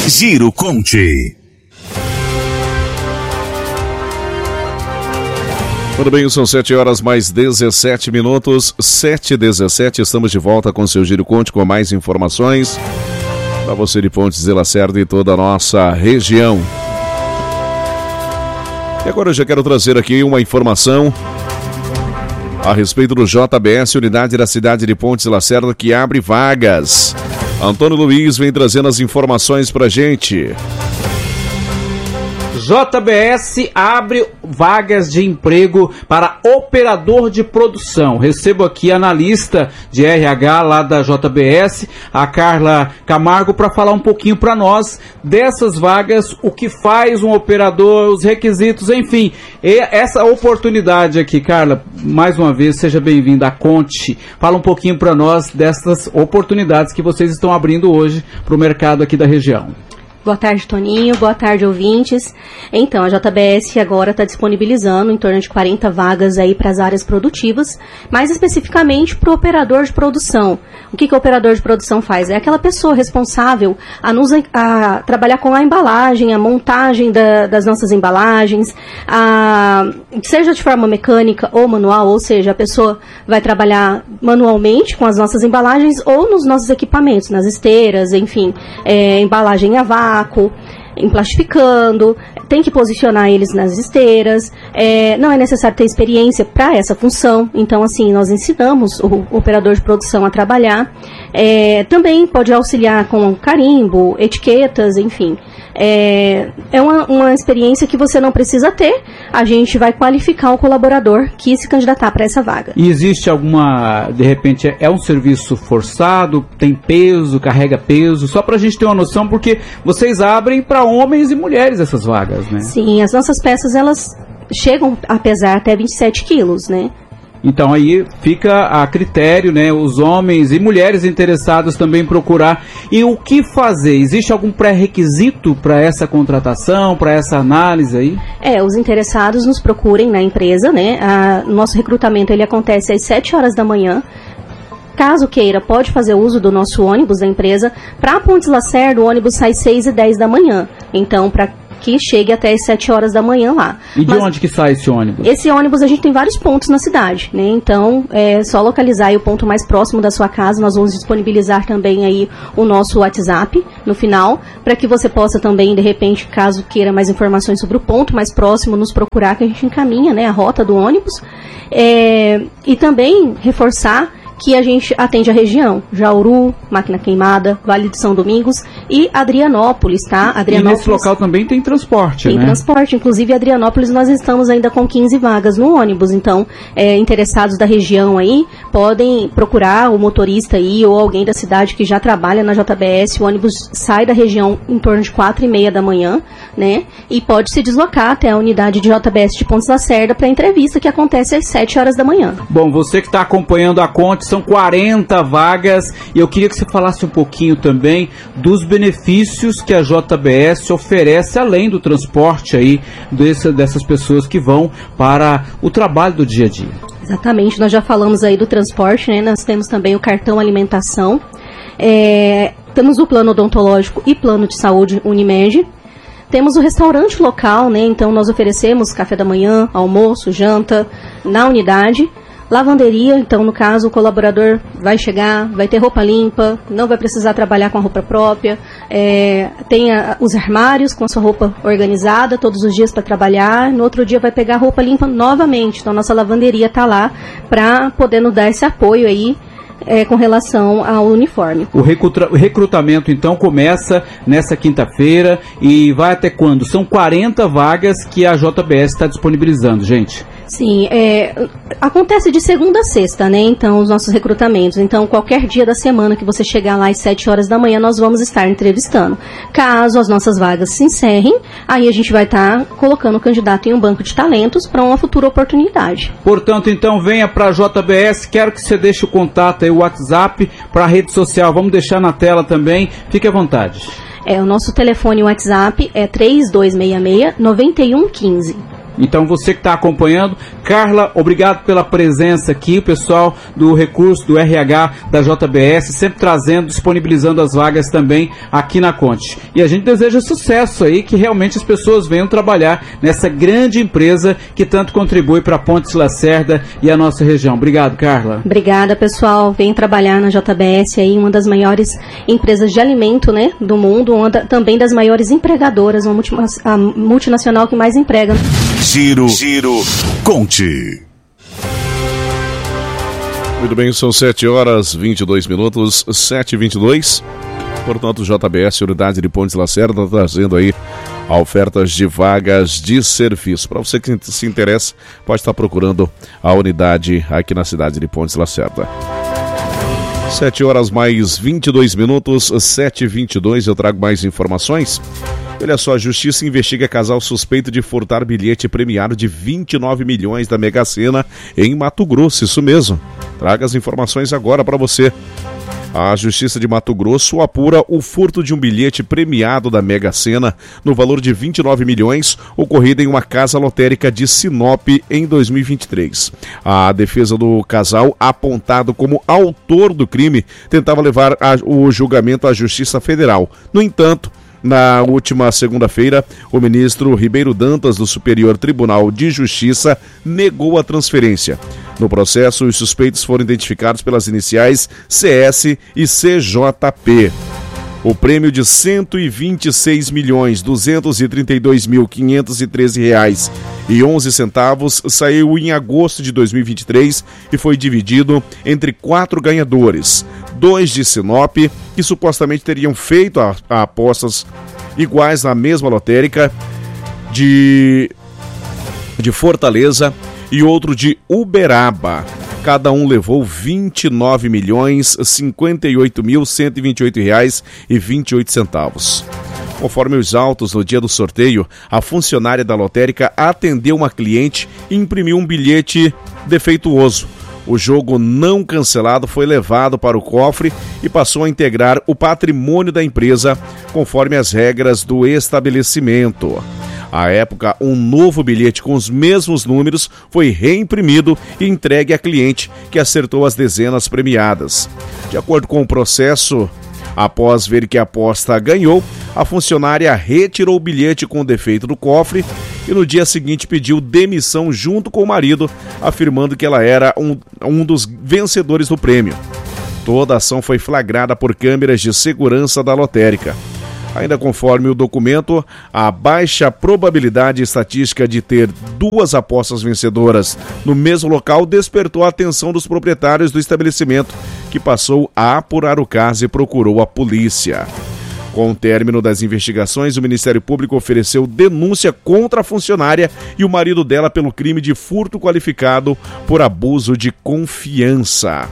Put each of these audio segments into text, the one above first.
Giro Conte. Tudo bem, são 7 horas mais 17 minutos, 7h17, estamos de volta com o seu Giro Conte com mais informações para você de Pontes de Lacerda e toda a nossa região. E agora eu já quero trazer aqui uma informação a respeito do JBS, unidade da cidade de Pontes de Lacerda, que abre vagas. Antônio Luiz vem trazendo as informações pra gente. JBS abre vagas de emprego para operador de produção. Recebo aqui a analista de RH lá da JBS, a Carla Camargo, para falar um pouquinho para nós dessas vagas, o que faz um operador, os requisitos, enfim. E essa oportunidade aqui, Carla, mais uma vez, seja bem-vinda à Conte. Fala um pouquinho para nós dessas oportunidades que vocês estão abrindo hoje para o mercado aqui da região. Boa tarde, Toninho. Boa tarde, ouvintes. Então, a JBS agora está disponibilizando em torno de 40 vagas aí para as áreas produtivas, mais especificamente para o operador de produção. O que o operador de produção faz? É aquela pessoa responsável a trabalhar com a embalagem, a montagem das nossas embalagens, seja de forma mecânica ou manual, ou seja, a pessoa vai trabalhar manualmente com as nossas embalagens ou nos nossos equipamentos, nas esteiras, enfim, embalagem a vácuo, emplastificando, tem que posicionar eles nas esteiras, não é necessário ter experiência para essa função, então assim, nós ensinamos o operador de produção a trabalhar, também pode auxiliar com carimbo, etiquetas, enfim. É uma experiência que você não precisa ter, a gente vai qualificar o colaborador que se candidatar para essa vaga. E existe alguma, de repente, é um serviço forçado, tem peso, carrega peso, só para a gente ter uma noção, porque vocês abrem para homens e mulheres essas vagas, né? Sim, as nossas peças, elas chegam a pesar até 27 quilos, né? Então aí fica a critério, né, os homens e mulheres interessados também procurar. E o que fazer? Existe algum pré-requisito para essa contratação, para essa análise aí? Os interessados nos procurem na empresa, né? Nosso recrutamento ele acontece às 7 horas da manhã. Caso queira, pode fazer uso do nosso ônibus da empresa. Para Pontes Lacerda, o ônibus sai 6h10 da manhã. Então, para que chegue até as 7 horas da manhã lá. E de onde que sai esse ônibus? Esse ônibus a gente tem vários pontos na cidade, né? Então, é só localizar aí o ponto mais próximo da sua casa. Nós vamos disponibilizar também aí o nosso WhatsApp no final, para que você possa também, de repente, caso queira mais informações sobre o ponto mais próximo, nos procurar, que a gente encaminha, né, a rota do ônibus. E também reforçar que a gente atende a região, Jauru, Máquina Queimada, Vale de São Domingos e Adrianópolis, tá? E nesse local também tem transporte, né? Tem transporte, inclusive Adrianópolis nós estamos ainda com 15 vagas no ônibus, então interessados da região aí podem procurar o motorista aí ou alguém da cidade que já trabalha na JBS. O ônibus sai da região em torno de 4h30 da manhã, né? E pode se deslocar até a unidade de JBS de Pontes Lacerda para a entrevista que acontece às 7 horas da manhã. Bom, você que está acompanhando a Conte, são 40 vagas e eu queria que você falasse um pouquinho também dos benefícios que a JBS oferece além do transporte aí dessas pessoas que vão para o trabalho do dia a dia. Exatamente, nós já falamos aí do transporte, né? Nós temos também o cartão alimentação, temos o plano odontológico e plano de saúde Unimed. Temos o restaurante local, né? Então nós oferecemos café da manhã, almoço, janta na unidade. Lavanderia, então no caso o colaborador vai chegar, vai ter roupa limpa, não vai precisar trabalhar com a roupa própria, tem os armários com a sua roupa organizada todos os dias para trabalhar, no outro dia vai pegar a roupa limpa novamente, então a nossa lavanderia está lá para poder nos dar esse apoio aí com relação ao uniforme. O recrutamento então começa nessa quinta-feira e vai até quando? São 40 vagas que a JBS está disponibilizando, gente. Sim, acontece de segunda a sexta, né, então, os nossos recrutamentos. Então, qualquer dia da semana que você chegar lá às 7 horas da manhã, nós vamos estar entrevistando. Caso as nossas vagas se encerrem, aí a gente vai estar colocando o candidato em um banco de talentos para uma futura oportunidade. Portanto, então, venha para a JBS, quero que você deixe o contato aí, o WhatsApp, para a rede social, vamos deixar na tela também, fique à vontade. O nosso telefone WhatsApp é 3266-9115. Então você que está acompanhando, Carla, obrigado pela presença aqui, o pessoal do recurso do RH da JBS, sempre trazendo, disponibilizando as vagas também aqui na Conte. E a gente deseja sucesso aí, que realmente as pessoas venham trabalhar nessa grande empresa que tanto contribui para Pontes Lacerda e a nossa região. Obrigado, Carla. Obrigada, pessoal. Vem trabalhar na JBS aí, uma das maiores empresas de alimento, né, do mundo, também das maiores empregadoras, a multinacional que mais emprega. Giro Conte. Muito bem, são 7h22, 7h22. Portanto, JBS, Unidade de Pontes Lacerda, trazendo aí ofertas de vagas de serviço. Para você que se interessa, pode estar procurando a unidade aqui na cidade de Pontes Lacerda. 7h22, 7h22, eu trago mais informações. Olha só, a Justiça investiga casal suspeito de furtar bilhete premiado de 29 milhões da Mega Sena em Mato Grosso, isso mesmo. Traga as informações agora para você. A Justiça de Mato Grosso apura o furto de um bilhete premiado da Mega Sena no valor de 29 milhões, ocorrido em uma casa lotérica de Sinop em 2023. A defesa do casal, apontado como autor do crime, tentava levar o julgamento à Justiça Federal. No entanto, na última segunda-feira, o ministro Ribeiro Dantas, do Superior Tribunal de Justiça, negou a transferência. No processo, os suspeitos foram identificados pelas iniciais CS e CJP. O prêmio de R$ 126.232.513,11 saiu em agosto de 2023 e foi dividido entre 4 ganhadores. 2 de Sinop, que supostamente teriam feito apostas iguais na mesma lotérica, de Fortaleza, e outro de Uberaba. Cada um levou R$ 29.058.128,28. Conforme os autos, no dia do sorteio, a funcionária da lotérica atendeu uma cliente e imprimiu um bilhete defeituoso. O jogo não cancelado foi levado para o cofre e passou a integrar o patrimônio da empresa, conforme as regras do estabelecimento. À época, um novo bilhete com os mesmos números foi reimprimido e entregue à cliente, que acertou as dezenas premiadas. De acordo com o processo, após ver que a aposta ganhou, a funcionária retirou o bilhete com defeito do cofre e no dia seguinte pediu demissão junto com o marido, afirmando que ela era um dos vencedores do prêmio. Toda a ação foi flagrada por câmeras de segurança da lotérica. Ainda conforme o documento, a baixa probabilidade estatística de ter 2 apostas vencedoras no mesmo local despertou a atenção dos proprietários do estabelecimento, que passou a apurar o caso e procurou a polícia. Com o término das investigações, o Ministério Público ofereceu denúncia contra a funcionária e o marido dela pelo crime de furto qualificado por abuso de confiança.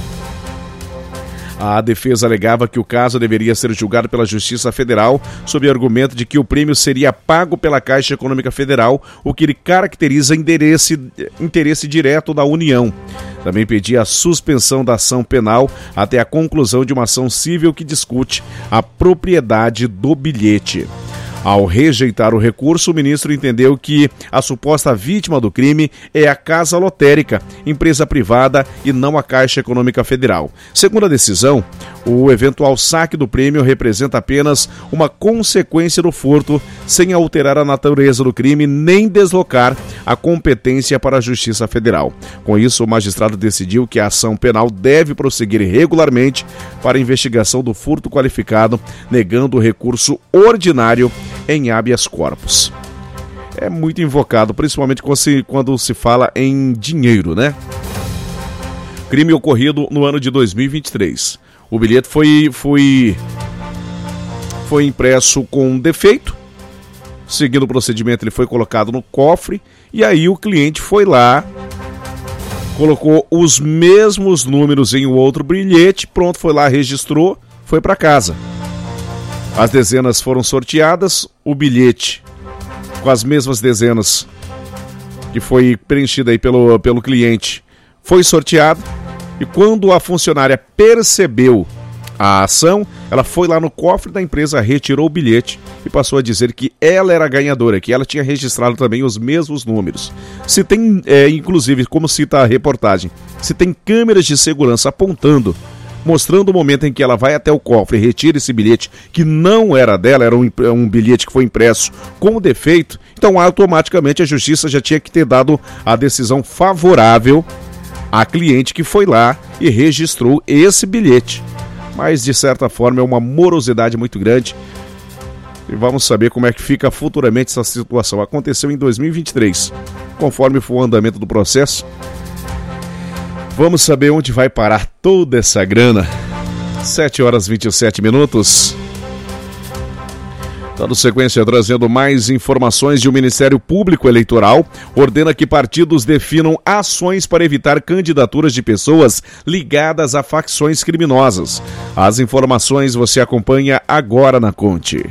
A defesa alegava que o caso deveria ser julgado pela Justiça Federal sob o argumento de que o prêmio seria pago pela Caixa Econômica Federal, o que lhe caracteriza interesse direto da União. Também pedia a suspensão da ação penal até a conclusão de uma ação civil que discute a propriedade do bilhete. Ao rejeitar o recurso, o ministro entendeu que a suposta vítima do crime é a Casa Lotérica, empresa privada, e não a Caixa Econômica Federal. Segundo a decisão, o eventual saque do prêmio representa apenas uma consequência do furto, sem alterar a natureza do crime nem deslocar a competência para a Justiça Federal. Com isso, o magistrado decidiu que a ação penal deve prosseguir regularmente para a investigação do furto qualificado, negando o recurso ordinário em habeas corpus. É muito invocado, principalmente quando se fala em dinheiro, né? Crime ocorrido no ano de 2023. O bilhete foi impresso com defeito. Seguindo o procedimento, ele foi colocado no cofre e aí o cliente foi lá, colocou os mesmos números em um outro bilhete, pronto, foi lá, registrou, foi para casa. As dezenas foram sorteadas, o bilhete com as mesmas dezenas que foi preenchido aí pelo cliente foi sorteado, e quando a funcionária percebeu a ação, ela foi lá no cofre da empresa, retirou o bilhete e passou a dizer que ela era a ganhadora, que ela tinha registrado também os mesmos números. Se tem, inclusive, como cita a reportagem, se tem câmeras de segurança apontando, mostrando o momento em que ela vai até o cofre e retira esse bilhete, que não era dela, era um bilhete que foi impresso com defeito, então automaticamente a justiça já tinha que ter dado a decisão favorável à cliente que foi lá e registrou esse bilhete. Mas, de certa forma, é uma morosidade muito grande. E vamos saber como é que fica futuramente essa situação. Aconteceu em 2023. Conforme for o andamento do processo, vamos saber onde vai parar toda essa grana. 7h27. Dando sequência, trazendo mais informações de o Ministério Público Eleitoral, ordena que partidos definam ações para evitar candidaturas de pessoas ligadas a facções criminosas. As informações você acompanha agora na Conte.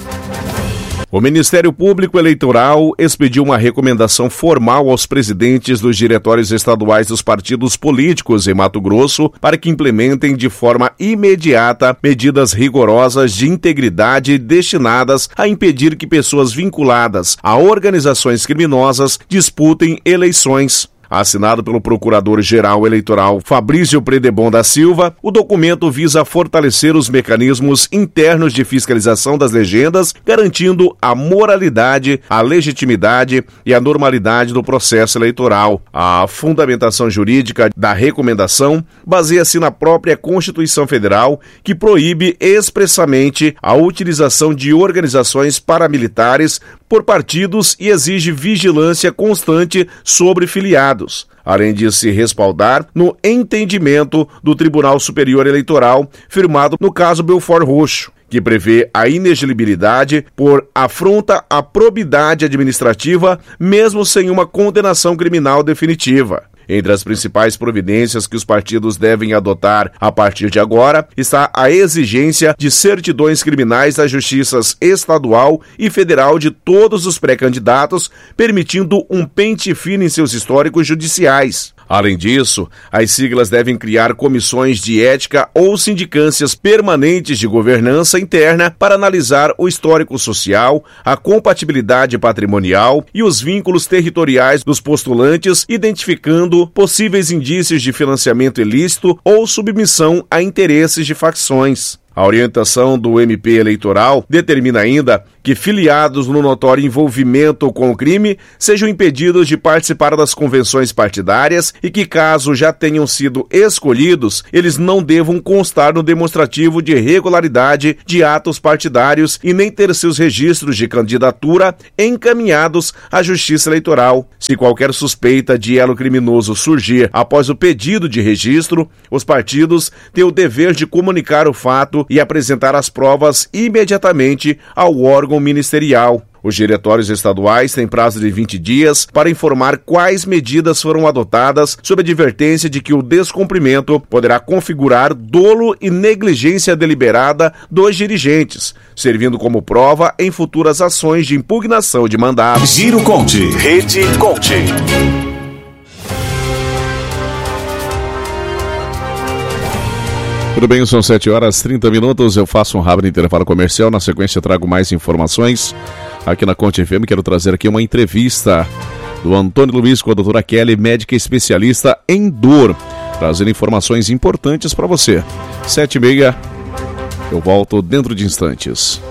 O Ministério Público Eleitoral expediu uma recomendação formal aos presidentes dos diretórios estaduais dos partidos políticos em Mato Grosso para que implementem de forma imediata medidas rigorosas de integridade destinadas a impedir que pessoas vinculadas a organizações criminosas disputem eleições. Assinado pelo Procurador-Geral Eleitoral Fabrício Predebon da Silva, o documento visa fortalecer os mecanismos internos de fiscalização das legendas, garantindo a moralidade, a legitimidade e a normalidade do processo eleitoral. A fundamentação jurídica da recomendação baseia-se na própria Constituição Federal, que proíbe expressamente a utilização de organizações paramilitares por partidos e exige vigilância constante sobre filiados, além de se respaldar no entendimento do Tribunal Superior Eleitoral, firmado no caso Belfort Roxo, que prevê a inelegibilidade por afronta à probidade administrativa, mesmo sem uma condenação criminal definitiva. Entre as principais providências que os partidos devem adotar a partir de agora está a exigência de certidões criminais das justiças estadual e federal de todos os pré-candidatos, permitindo um pente fino em seus históricos judiciais. Além disso, as siglas devem criar comissões de ética ou sindicâncias permanentes de governança interna para analisar o histórico social, a compatibilidade patrimonial e os vínculos territoriais dos postulantes, identificando possíveis indícios de financiamento ilícito ou submissão a interesses de facções. A orientação do MP eleitoral determina ainda que filiados no notório envolvimento com o crime sejam impedidos de participar das convenções partidárias e que, caso já tenham sido escolhidos, eles não devam constar no demonstrativo de regularidade de atos partidários e nem ter seus registros de candidatura encaminhados à Justiça Eleitoral. Se qualquer suspeita de elo criminoso surgir após o pedido de registro, os partidos têm o dever de comunicar o fato e apresentar as provas imediatamente ao órgão ministerial. Os diretórios estaduais têm prazo de 20 dias para informar quais medidas foram adotadas, sob a advertência de que o descumprimento poderá configurar dolo e negligência deliberada dos dirigentes, servindo como prova em futuras ações de impugnação de mandato. Giro Conte. Rede Conte. Tudo bem, são 7h30. Eu faço um rápido intervalo comercial. Na sequência, trago mais informações aqui na Conte FM. Quero trazer aqui uma entrevista do Antônio Luiz com a doutora Kelly, médica especialista em dor, trazendo informações importantes para você. 7h30, eu volto dentro de instantes.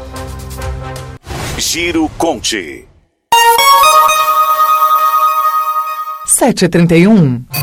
Giro Conte. 7h31.